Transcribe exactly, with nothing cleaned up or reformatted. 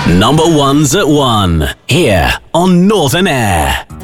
Number ones at one, here on Northern Air.